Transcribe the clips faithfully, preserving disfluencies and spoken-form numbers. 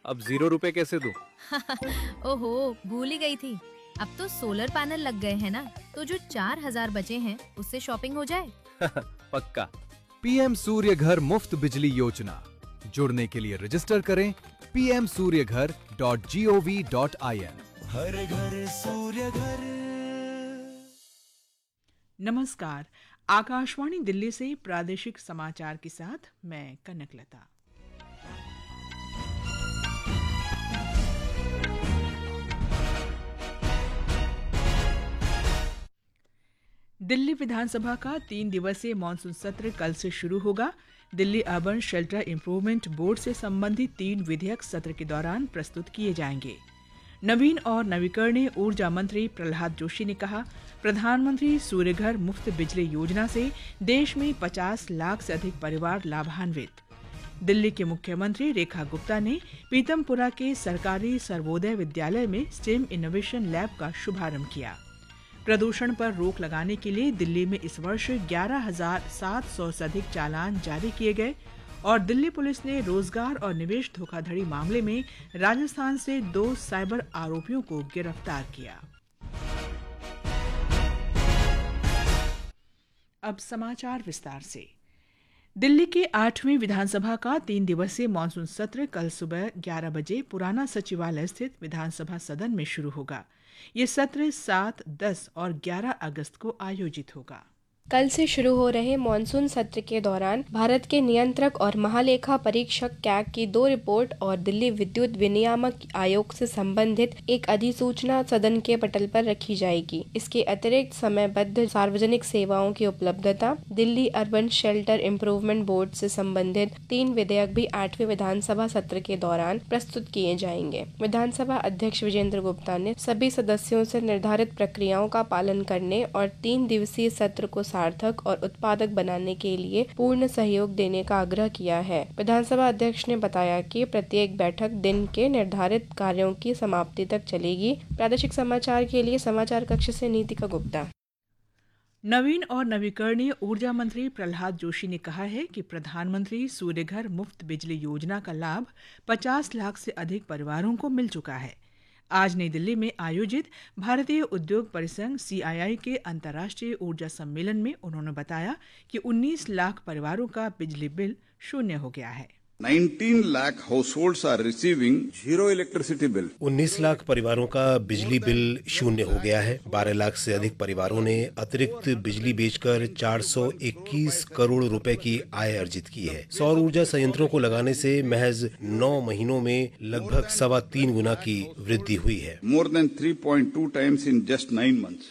अब जीरो रुपए कैसे दूं? ओहो, भूल ही गई थी। अब तो सोलर पैनल लग गए हैं ना, तो जो चार हजार बचे हैं उससे शॉपिंग हो जाए। पक्का। पीएम सूर्य घर मुफ्त बिजली योजना। जुड़ने के लिए रजिस्टर करें पी एम सूर्य घर dot G O V dot I N. हर घर सूर्य घर। नमस्कार, आकाशवाणी दिल्ली से प्रादेशिक समाचार के साथ मैं कनकलता। दिल्ली विधानसभा का तीन दिवसीय मानसून सत्र कल से शुरू होगा। Delhi urban shelter improvement board से संबंधित तीन विधेयक सत्र के दौरान प्रस्तुत किए जाएंगे। नवीन और नवीकरणीय ऊर्जा मंत्री प्रहलाद जोशी ने कहा, प्रधानमंत्री सूर्यघर मुफ्त बिजली योजना से देश में पचास लाख से अधिक परिवार लाभान्वित। दिल्ली के मुख्यमंत्री रेखा गुप्ता ने पीतमपुरा के सरकारी सर्वोदय विद्यालय में स्टेम इनोवेशन लैब का शुभारंभ किया। प्रदूषण पर रोक लगाने के लिए दिल्ली में इस वर्ष ग्यारह हजार सात सौ से अधिक चालान जारी किए गए और दिल्ली पुलिस ने रोजगार और निवेश धोखाधड़ी मामले में राजस्थान से दो साइबर आरोपियों को गिरफ्तार किया। अब समाचार विस्तार से। दिल्ली के आठवीं विधानसभा का तीन दिवसीय मानसून सत्र कल सुबह ग्यारह बजे पुराना सचिवालय स्थित विधानसभा सदन में शुरू होगा। ये सत्र सात, दस और ग्यारह अगस्त को आयोजित होगा। कल से शुरू हो रहे मानसून सत्र के दौरान भारत के नियंत्रक और महालेखा परीक्षक कैग की दो रिपोर्ट और दिल्ली विद्युत विनियामक आयोग से संबंधित एक अधिसूचना सदन के पटल पर रखी जाएगी। इसके अतिरिक्त समयबद्ध सार्वजनिक सेवाओं की उपलब्धता, Delhi urban shelter improvement board से संबंधित तीन विधेयक भी आठवें विधानसभा सत्र के दौरान प्रस्तुत किए जाएंगे। विधानसभा अध्यक्ष विजेंद्र गुप्ता ने सभी सदस्यों से निर्धारित प्रक्रियाओं का पालन करने और तीन दिवसीय सत्र को सार्थक और उत्पादक बनाने के लिए पूर्ण सहयोग देने का आग्रह किया है। विधानसभा अध्यक्ष ने बताया कि प्रत्येक बैठक दिन के निर्धारित कार्यों की समाप्ति तक चलेगी। प्रादेशिक समाचार के लिए समाचार कक्ष से नीतिका गुप्ता। नवीन और नवीकरणीय ऊर्जा मंत्री प्रहलाद जोशी ने कहा है कि प्रधानमंत्री सूर्यघर मुफ्त बिजली योजना का लाभ पचास लाख से अधिक परिवारों को मिल चुका है। आज नई दिल्ली में आयोजित भारतीय उद्योग परिसंघ सी आई आई के अंतर्राष्ट्रीय ऊर्जा सम्मेलन में उन्होंने बताया कि उन्नीस लाख परिवारों का बिजली बिल शून्य हो गया है। nineteen lakh households are receiving zero electricity bill. उन्नीस लाख परिवारों का बिजली बिल शून्य हो गया है। बारह लाख से अधिक परिवारों ने अतिरिक्त बिजली बेचकर चार सौ इक्कीस करोड़ रुपए की आय अर्जित की है। सौर ऊर्जा संयंत्रों को लगाने से महज नौ महीनों में लगभग सवा तीन गुना की वृद्धि हुई है। More than three point two times in just nine months.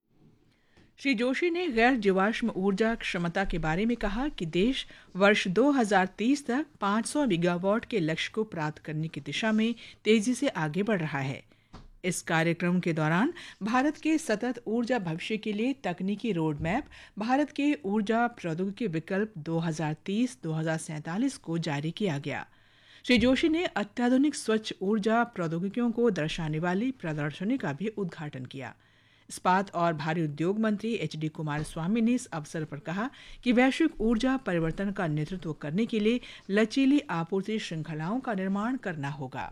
Shri Joshi ने गैर जीवाश्म ऊर्जा क्षमता के बारे में कहा कि देश वर्ष दो हज़ार तीस तक पाँच सौ गीगावाट के लक्ष्य को प्राप्त करने की दिशा में तेजी से आगे बढ़ रहा है। इस कार्यक्रम के दौरान भारत के सतत ऊर्जा भविष्य के लिए तकनीकी रोड मैप, भारत के ऊर्जा प्रौद्योगिकी विकल्प दो हज़ार तीस दो हज़ार सैंतालीस को जारी किया गया। श्री जोशी ने अत्याधुनिक स्वच्छ ऊर्जा प्रौद्योगिकियों को दर्शाने वाली प्रदर्शनी का भी उद्घाटन किया। इस्पात और भारी उद्योग मंत्री एच डी कुमार स्वामी ने इस अवसर पर कहा कि वैश्विक ऊर्जा परिवर्तन का नेतृत्व करने के लिए लचीली आपूर्ति श्रृंखलाओं का निर्माण करना होगा।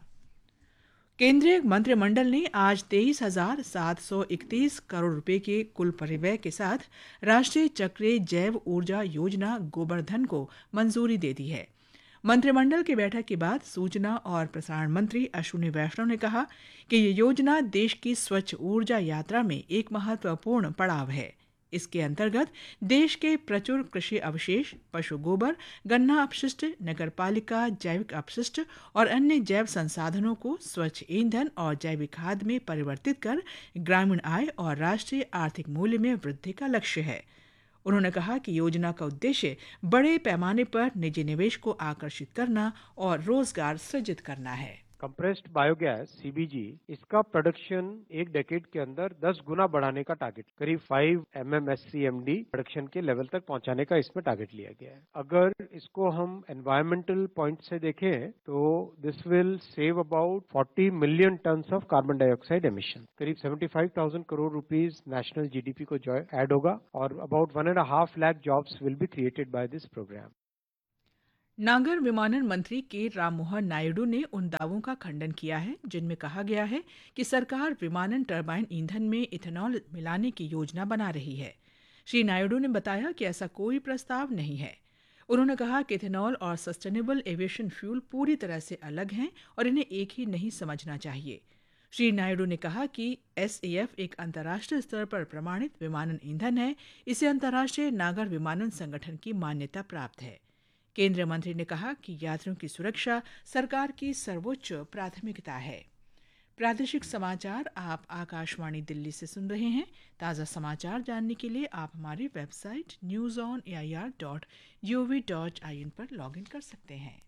केंद्रीय मंत्रिमंडल ने आज तेईस हजार सात सौ इकतीस करोड़ रुपए के कुल परिव्यय के साथ राष्ट्रीय चक्रीय जैव ऊर्जा योजना गोबर्धन को मंजूरी दे दी है। मंत्रिमंडल की बैठक के बाद सूचना और प्रसारण मंत्री अश्विनी वैष्णव ने कहा कि ये योजना देश की स्वच्छ ऊर्जा यात्रा में एक महत्वपूर्ण पड़ाव है। इसके अंतर्गत देश के प्रचुर कृषि अवशेष, पशु गोबर, गन्ना अपशिष्ट, नगरपालिका जैविक अपशिष्ट और अन्य जैव संसाधनों को स्वच्छ ईंधन और जैविक खाद में परिवर्तित कर ग्रामीण आय और राष्ट्रीय आर्थिक मूल्य में वृद्धि का लक्ष्य है। उन्होंने कहा कि योजना का उद्देश्य बड़े पैमाने पर निजी निवेश को आकर्षित करना और रोजगार सृजित करना है। कंप्रेस्ड बायोगैस सी बी जी, इसका प्रोडक्शन एक डेकेड के अंदर दस गुना बढ़ाने का टारगेट, करीब पाँच M M S C M D production के लेवल तक पहुंचाने का इसमें टारगेट लिया गया है। अगर इसको हम एनवायरमेंटल पॉइंट से देखें तो दिस विल सेव अबाउट चालीस million tons of carbon dioxide emission, करीब पचहत्तर हज़ार crore rupees national G D P को ऐड होगा और about one and half lakh jobs will be created by this programme. नागर विमानन मंत्री के राममोहन नायडू ने उन दावों का खंडन किया है जिनमें कहा गया है कि सरकार विमानन टरबाइन ईंधन में इथेनॉल मिलाने की योजना बना रही है। श्री नायडू ने बताया कि ऐसा कोई प्रस्ताव नहीं है। उन्होंने कहा कि इथेनॉल और सस्टेनेबल एविएशन फ्यूल पूरी तरह से अलग हैं और इन्हें एक ही नहीं समझना चाहिए। श्री नायडू ने कहा कि एस ए एफ एक अंतर्राष्ट्रीय स्तर पर प्रमाणित विमानन ईंधन है। इसे अंतर्राष्ट्रीय नागर विमानन संगठन की मान्यता प्राप्त है। केंद्रीय मंत्री ने कहा कि यात्रियों की सुरक्षा सरकार की सर्वोच्च प्राथमिकता है। प्रादेशिक समाचार आप आकाशवाणी दिल्ली से सुन रहे हैं। ताज़ा समाचार जानने के लिए आप हमारी website news on A I R dot G O V dot I N पर लॉग इन कर सकते हैं।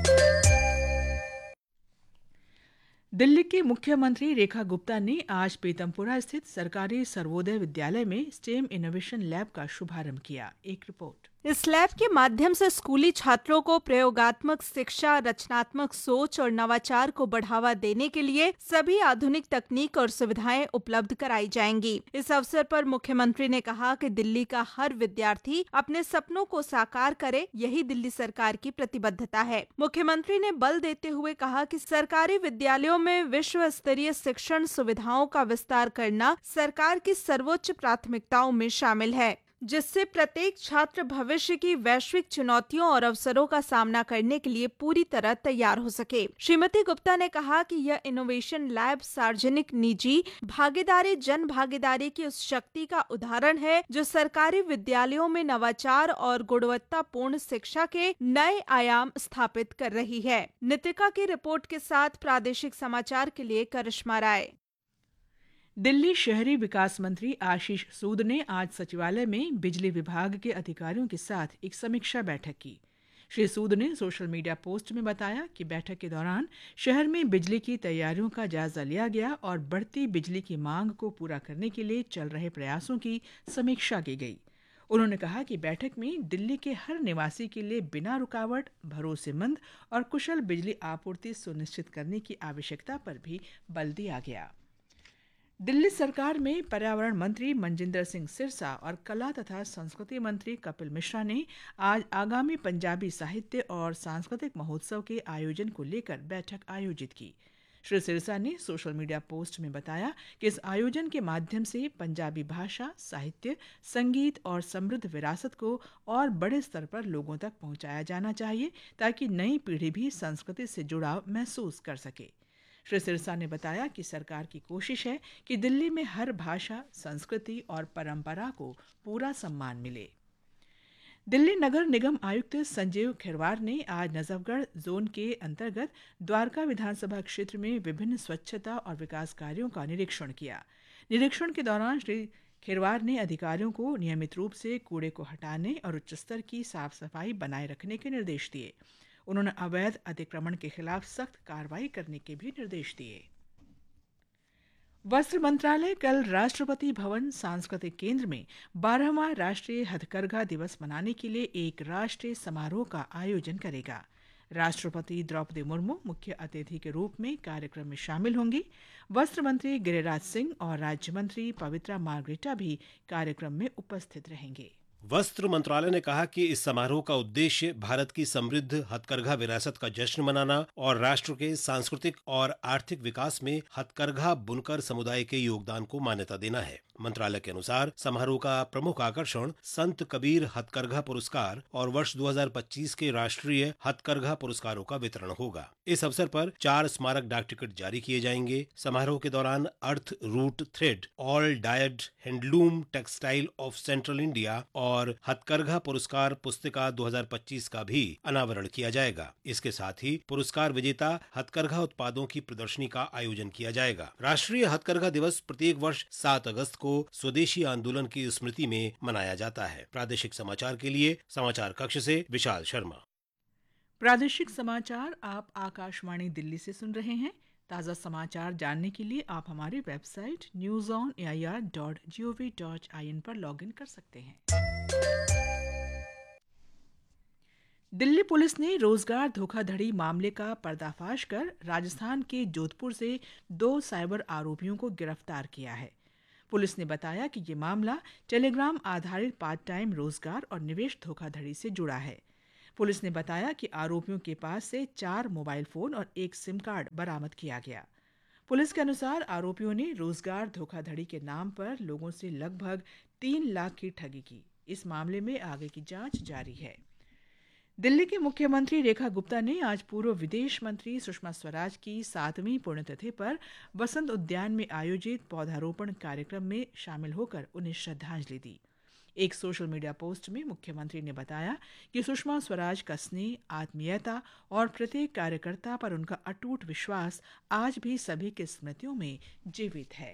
दिल्ली की मुख्यमंत्री रेखा गुप्ता ने आज पीतमपुरा स्थित सरकारी सर्वोदय विद्यालय में स्टेम इनोवेशन लैब का शुभारंभ किया। एक रिपोर्ट। इस लैब के माध्यम से स्कूली छात्रों को प्रयोगात्मक शिक्षा, रचनात्मक सोच और नवाचार को बढ़ावा देने के लिए सभी आधुनिक तकनीक और सुविधाएं उपलब्ध कराई जाएंगी। इस अवसर पर मुख्यमंत्री ने कहा कि दिल्ली का हर विद्यार्थी अपने सपनों को साकार करे, यही दिल्ली सरकार की प्रतिबद्धता है। मुख्यमंत्री ने बल देते हुए कहा कि सरकारी विद्यालयों में विश्व स्तरीय शिक्षण सुविधाओं का विस्तार करना सरकार की सर्वोच्च प्राथमिकताओं में शामिल है, जिससे प्रत्येक छात्र भविष्य की वैश्विक चुनौतियों और अवसरों का सामना करने के लिए पूरी तरह तैयार हो सके। श्रीमती गुप्ता ने कहा कि यह इनोवेशन लैब सार्वजनिक निजी भागीदारी जन भागीदारी की उस शक्ति का उदाहरण है जो सरकारी विद्यालयों में नवाचार और गुणवत्तापूर्ण शिक्षा के नए आयाम स्थापित कर रही है। नितिका की रिपोर्ट के साथ प्रादेशिक समाचार के लिए करिश्मा राय। दिल्ली शहरी विकास मंत्री आशीष सूद ने आज सचिवालय में बिजली विभाग के अधिकारियों के साथ एक समीक्षा बैठक की। श्री सूद ने सोशल मीडिया पोस्ट में बताया कि बैठक के दौरान शहर में बिजली की तैयारियों का जायजा लिया गया और बढ़ती बिजली की मांग को पूरा करने के लिए चल रहे प्रयासों की समीक्षा की गई। उन्होंने कहा कि बैठक में दिल्ली के हर निवासी के लिए बिना रुकावट, भरोसेमंद और कुशल बिजली आपूर्ति सुनिश्चित करने की आवश्यकता पर भी बल दिया गया। दिल्ली सरकार में पर्यावरण मंत्री मनजिंदर सिंह सिरसा और कला तथा संस्कृति मंत्री कपिल मिश्रा ने आज आगामी पंजाबी साहित्य और सांस्कृतिक महोत्सव के आयोजन को लेकर बैठक आयोजित की। श्री सिरसा ने सोशल मीडिया पोस्ट में बताया कि इस आयोजन के माध्यम से पंजाबी भाषा, साहित्य, संगीत और समृद्ध विरासत को और बड़े स्तर पर लोगों तक पहुंचाया जाना चाहिए ताकि नई पीढ़ी भी संस्कृति से जुड़ाव महसूस कर सके। श्री सिरसा ने बताया कि सरकार की कोशिश है कि दिल्ली में हर भाषा, संस्कृति और परंपरा को पूरा सम्मान मिले। दिल्ली नगर निगम आयुक्त संजीव खिरवार ने आज नजफगढ़ जोन के अंतर्गत द्वारका विधानसभा क्षेत्र में विभिन्न स्वच्छता और विकास कार्यों का निरीक्षण किया। निरीक्षण के दौरान श्री खिरवार ने अधिकारियों को नियमित रूप से कूड़े को हटाने और उच्च स्तर की साफ सफाई बनाए रखने के निर्देश दिए। उन्होंने अवैध अतिक्रमण के खिलाफ सख्त कार्रवाई करने के भी निर्देश दिए। वस्त्र मंत्रालय कल राष्ट्रपति भवन सांस्कृतिक केंद्र में बारहवां राष्ट्रीय हथकरघा दिवस मनाने के लिए एक राष्ट्रीय समारोह का आयोजन करेगा। राष्ट्रपति द्रौपदी मुर्मू मुख्य अतिथि के रूप में कार्यक्रम में शामिल होंगी। वस्त्र मंत्री गिरिराज सिंह और राज्य मंत्री पवित्रा मार्ग्रेटा भी कार्यक्रम में उपस्थित रहेंगे। वस्त्र मंत्रालय ने कहा कि इस समारोह का उद्देश्य भारत की समृद्ध हथकरघा विरासत का जश्न मनाना और राष्ट्र के सांस्कृतिक और आर्थिक विकास में हथकरघा बुनकर समुदाय के योगदान को मान्यता देना है। मंत्रालय के अनुसार समारोह का प्रमुख आकर्षण संत कबीर हथकरघा पुरस्कार और वर्ष दो हज़ार पच्चीस के राष्ट्रीय हथकरघा पुरस्कारों का वितरण होगा। इस अवसर पर चार स्मारक डाक टिकट जारी किए जाएंगे। समारोह के दौरान अर्थ root thread, all died handloom textile of central India और हथकरघा पुरस्कार पुस्तिका दो हज़ार पच्चीस का भी अनावरण किया जाएगा। इसके साथ ही पुरस्कार विजेता हथकरघा उत्पादों की प्रदर्शनी का आयोजन किया जाएगा। राष्ट्रीय हथकरघा दिवस प्रत्येक वर्ष सात अगस्त को स्वदेशी आंदोलन की स्मृति में मनाया जाता है। प्रादेशिक समाचार के लिए समाचार कक्ष से विशाल शर्मा। प्रादेशिक समाचार आप आकाशवाणी दिल्ली से सुन रहे हैं। ताज़ा समाचार जानने के लिए आप हमारी website news on A I R dot G O V dot I N पर लॉग इन कर सकते हैं। दिल्ली पुलिस ने रोजगार धोखाधड़ी मामले का पर्दाफाश कर राजस्थान के जोधपुर से दो साइबर आरोपियों को गिरफ्तार किया है। पुलिस ने बताया कि ये मामला टेलीग्राम आधारित पार्ट टाइम रोजगार और निवेश धोखाधड़ी से जुड़ा है। पुलिस ने बताया कि आरोपियों के पास से चार मोबाइल फोन और एक सिम कार्ड बरामद किया गया। पुलिस के अनुसार आरोपियों ने रोजगार धोखाधड़ी के नाम पर लोगों से लगभग तीन लाख की ठगी की। इस मामले में आगे की जांच जारी है। दिल्ली के मुख्यमंत्री रेखा गुप्ता ने आज पूर्व विदेश मंत्री सुषमा स्वराज की सातवीं पुण्यतिथि पर बसंत उद्यान में आयोजित पौधारोपण कार्यक्रम में शामिल होकर उन्हें श्रद्धांजलि दी। एक सोशल मीडिया पोस्ट में मुख्यमंत्री ने बताया कि सुषमा स्वराज का स्नेह, आत्मीयता और प्रत्येक कार्यकर्ता पर उनका अटूट विश्वास आज भी सभी की स्मृतियों में जीवित है।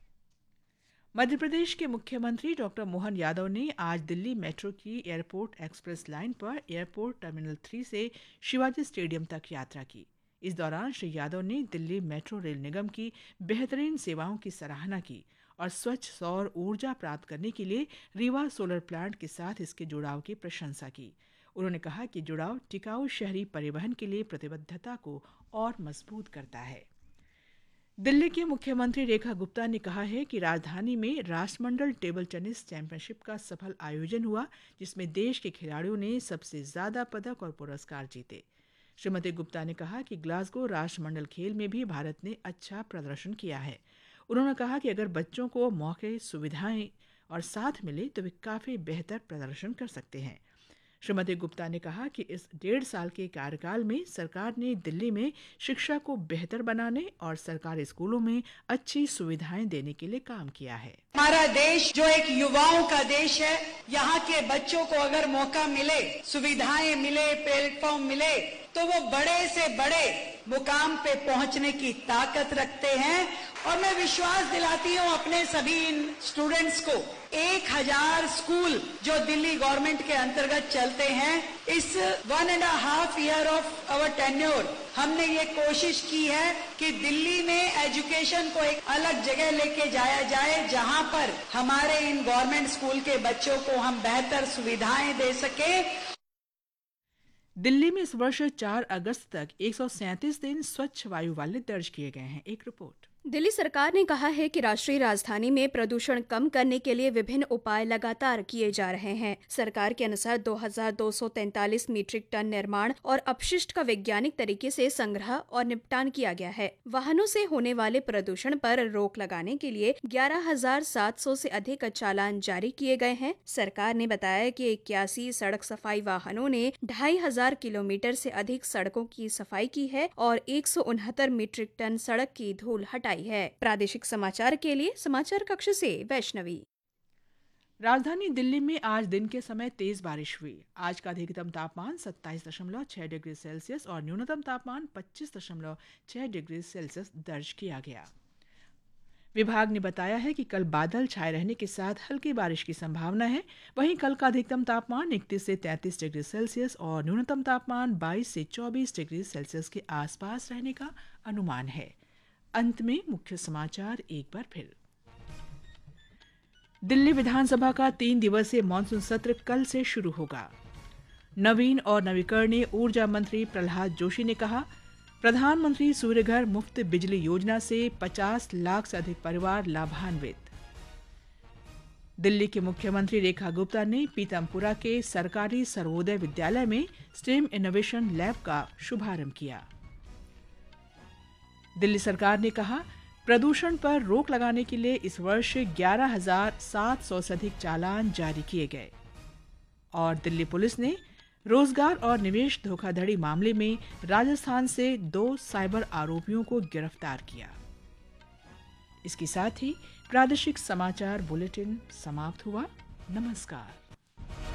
मध्य प्रदेश के मुख्यमंत्री डॉक्टर मोहन यादव ने आज दिल्ली मेट्रो की एयरपोर्ट एक्सप्रेस लाइन पर एयरपोर्ट टर्मिनल थ्री से शिवाजी स्टेडियम तक यात्रा की। इस दौरान श्री यादव ने दिल्ली मेट्रो रेल निगम की बेहतरीन सेवाओं की सराहना की और स्वच्छ सौर ऊर्जा प्राप्त करने के लिए रीवा सोलर प्लांट के साथ इसके जुड़ाव की प्रशंसा की। उन्होंने कहा कि जुड़ाव टिकाऊ शहरी परिवहन के लिए प्रतिबद्धता को और मजबूत करता है। दिल्ली के मुख्यमंत्री रेखा गुप्ता ने कहा है कि राजधानी में राष्ट्रमंडल टेबल टेनिस चैंपियनशिप का सफल आयोजन हुआ, जिसमें देश के खिलाड़ियों ने सबसे ज्यादा पदक और पुरस्कार जीते। श्रीमती गुप्ता ने कहा कि ग्लासगो राष्ट्रमंडल खेल में भी भारत ने अच्छा प्रदर्शन किया है। उन्होंने कहा कि अगर बच्चों को मौके, सुविधाएं और साथ मिले तो वे काफी बेहतर प्रदर्शन कर सकते हैं। श्रीमती गुप्ता ने कहा कि इस डेढ़ साल के कार्यकाल में सरकार ने दिल्ली में शिक्षा को बेहतर बनाने और सरकारी स्कूलों में अच्छी सुविधाएं देने के लिए काम किया है। हमारा देश जो एक युवाओं का देश है, यहाँ के बच्चों को अगर मौका मिले, सुविधाएं मिले, प्लेटफॉर्म मिले, तो वो बड़े से बड़े मुकाम पे पहुंचने की ताकत रखते हैं। और मैं विश्वास दिलाती हूँ अपने सभी इन स्टूडेंट्स को, एक हजार स्कूल जो दिल्ली गवर्नमेंट के अंतर्गत चलते हैं, इस one and half year of our tenure हमने ये कोशिश की है कि दिल्ली में एजुकेशन को एक अलग जगह लेके जाया जाए, जहां पर हमारे इन गवर्नमेंट स्कूल के बच्चों को हम बेहतर सुविधाएं दे सके। दिल्ली में इस वर्ष चार अगस्त तक एक सौ सैंतीस दिन स्वच्छ वायु वाले दर्ज किए गए हैं। एक रिपोर्ट। दिल्ली सरकार ने कहा है कि राष्ट्रीय राजधानी में प्रदूषण कम करने के लिए विभिन्न उपाय लगातार किए जा रहे हैं। सरकार के अनुसार दो हज़ार दो सौ तैंतालीस मीट्रिक टन निर्माण और अपशिष्ट का वैज्ञानिक तरीके से संग्रह और निपटान किया गया है। वाहनों से होने वाले प्रदूषण पर रोक लगाने के लिए ग्यारह हज़ार सात सौ से अधिक चालान जारी किए गए हैं। सरकार ने बताया कि इक्यासी सड़क सफाई वाहनों ने ढाई हजार किलोमीटर से अधिक सड़कों की सफाई की है और एक सौ उनहत्तर मीट्रिक टन सड़क की धूल हटाई है। प्रादेशिक समाचार के लिए समाचार कक्ष से वैष्णवी। राजधानी दिल्ली में आज दिन के समय तेज बारिश हुई। आज का अधिकतम तापमान सत्ताईस दशमलव छह डिग्री सेल्सियस और न्यूनतम तापमान पच्चीस दशमलव छह डिग्री सेल्सियस दर्ज किया गया। विभाग ने बताया है कि कल बादल छाए रहने के साथ हल्की बारिश की संभावना है। वहीं कल का अधिकतम तापमान इकतीस से तैंतीस डिग्री सेल्सियस और न्यूनतम तापमान बाईस से चौबीस डिग्री सेल्सियस के आसपास रहने का अनुमान है। अंत में मुख्य समाचार एक बार फिर। दिल्ली विधानसभा का तीन दिवसीय मानसून सत्र कल से शुरू होगा। नवीन और नवीकरणीय ऊर्जा मंत्री प्रहलाद जोशी ने कहा, प्रधानमंत्री सूर्यघर मुफ्त बिजली योजना से पचास लाख से अधिक परिवार लाभान्वित। दिल्ली के मुख्यमंत्री रेखा गुप्ता ने पीतमपुरा के सरकारी सर्वोदय विद्यालय में स्टेम इनोवेशन लैब का शुभारंभ किया। दिल्ली सरकार ने कहा, प्रदूषण पर रोक लगाने के लिए इस वर्ष ग्यारह हज़ार सात सौ से अधिक चालान जारी किए गए। और दिल्ली पुलिस ने रोजगार और निवेश धोखाधड़ी मामले में राजस्थान से दो साइबर आरोपियों को गिरफ्तार किया। इसके साथ ही प्रादेशिक समाचार बुलेटिन समाप्त हुआ। नमस्कार।